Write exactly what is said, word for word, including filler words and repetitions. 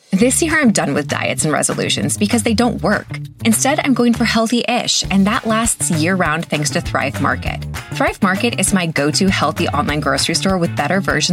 This year, I'm done with diets and resolutions because they don't work. Instead, I'm going for healthy-ish, and that lasts year-round thanks to Thrive Market. Thrive Market is my go-to healthy online grocery store with better versions